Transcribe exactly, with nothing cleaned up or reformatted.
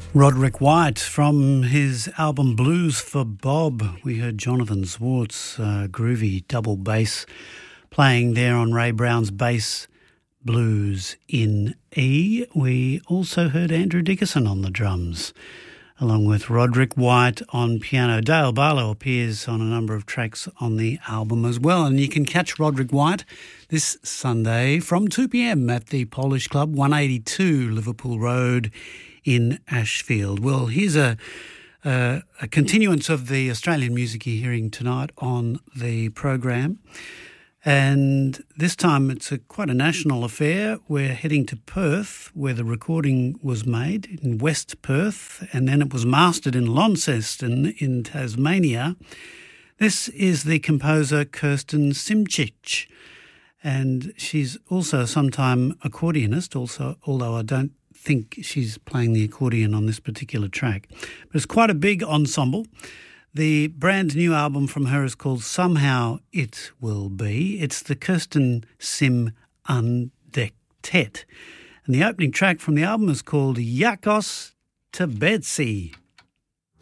Roderick White from his album Blues for Bob. We heard Jonathan Swartz, uh, groovy double bass, playing there on Ray Brown's bass, Blues in E. We also heard Andrew Dickerson on the drums, along with Roderick White on piano. Dale Barlow appears on a number of tracks on the album as well. And you can catch Roderick White this Sunday from two p.m. at the Polish Club, one eighty-two Liverpool Road in Ashfield. Well, here's a, a, a continuance of the Australian music you're hearing tonight on the program. And this time it's a, quite a national affair. We're heading to Perth, where the recording was made, in West Perth, and then it was mastered in Launceston in Tasmania. This is the composer Kirsten Simcic, and she's also a sometime accordionist, also, although I don't think she's playing the accordion on this particular track. But it's quite a big ensemble. The brand new album from her is called Somehow It Will Be. It's the Kirsten Sim Undectet. And the opening track from the album is called Yakos to Betsy.